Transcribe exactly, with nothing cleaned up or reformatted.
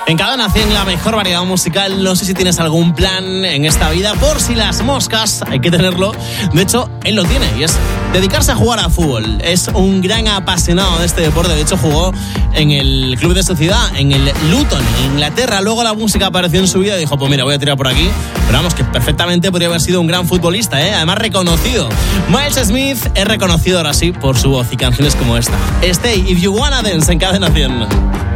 En Cadena cien, la mejor variedad musical. No sé si tienes algún plan en esta vida. Por si las moscas, hay que tenerlo. De hecho, él lo tiene y es dedicarse a jugar a fútbol. Es un gran apasionado de este deporte. De hecho, jugó en el club de su ciudad, en el Luton, en Inglaterra. Luego la música apareció en su vida y dijo, pues mira, voy a tirar por aquí. Pero vamos, que perfectamente podría haber sido un gran futbolista, ¿eh? Además reconocido. Miles Smith es reconocido ahora sí por su voz y canciones como esta. Stay If You Wanna Dance en Cadena cien.